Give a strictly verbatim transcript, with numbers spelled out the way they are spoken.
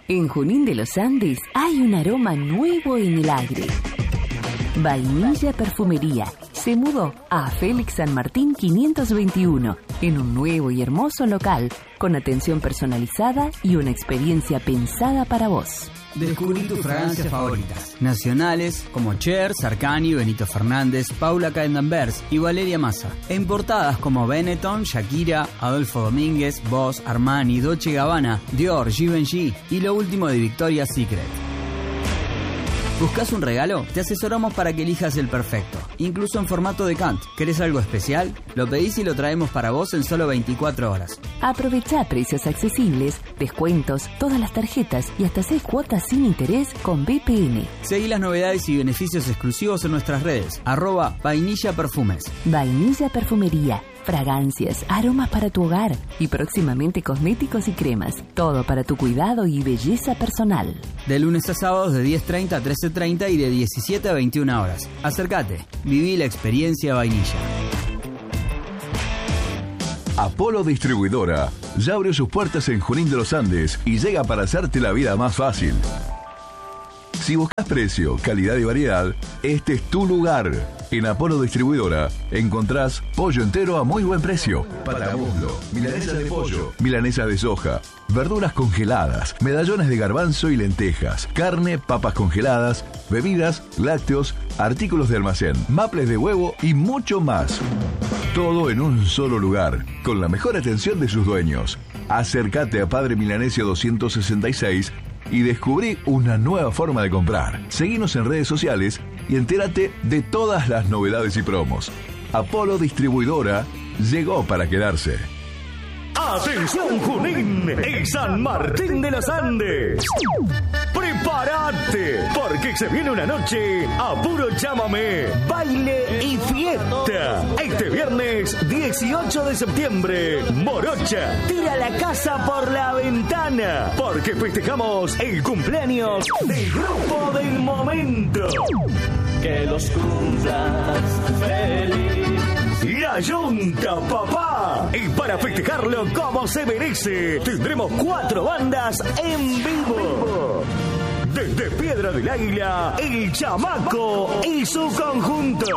En Junín de los Andes hay un aroma nuevo en el aire. Vainilla Perfumería se mudó a Félix San Martín quinientos veintiuno en un nuevo y hermoso local con atención personalizada y una experiencia pensada para vos. Descubrí tus fragancias favoritas, nacionales como Cher, Sarkany, Benito Fernández, Paula Cadendanvers y Valeria Massa, e importadas como Benetton, Shakira, Adolfo Domínguez, Boss, Armani, Dolce Gabbana, Dior, Givenchy y lo último de Victoria's Secret. ¿Buscás un regalo? Te asesoramos para que elijas el perfecto, incluso en formato de Kant. ¿Querés algo especial? Lo pedís y lo traemos para vos en solo veinticuatro horas. Aprovechá precios accesibles, descuentos, todas las tarjetas y hasta seis cuotas sin interés con B P N. Seguí las novedades y beneficios exclusivos en nuestras redes, arroba Vainilla Perfumes. Vainilla Perfumería. Fragancias, aromas para tu hogar y próximamente cosméticos y cremas. Todo para tu cuidado y belleza personal. De lunes a sábados de diez treinta a trece treinta y de diecisiete a veintiuna horas. Acércate, viví la experiencia vainilla. Apolo Distribuidora ya abrió sus puertas en Junín de los Andes y llega para hacerte la vida más fácil. Si buscas precio, calidad y variedad, este es tu lugar. En Apolo Distribuidora encontrás pollo entero a muy buen precio, patamuslo, milanesa de pollo, milanesa de soja, verduras congeladas, medallones de garbanzo y lentejas, carne, papas congeladas, bebidas, lácteos, artículos de almacén, maples de huevo y mucho más. Todo en un solo lugar, con la mejor atención de sus dueños. Acércate a Padre Milanesio doscientos sesenta y seis y descubrí una nueva forma de comprar. Seguinos en redes sociales y entérate de todas las novedades y promos. Apolo Distribuidora llegó para quedarse. ¡Atención Junín y San Martín de los Andes! ¡Prepárate! Porque se viene una noche a puro llámame, baile y fiesta. Este viernes dieciocho de septiembre, Morocha tira la casa por la ventana porque festejamos el cumpleaños del grupo del momento. Que los cumplas feliz. La Yunta, papá. Y para festejarlo como se merece, tendremos cuatro bandas en vivo. Desde Piedra del Águila, El Chamaco y su conjunto.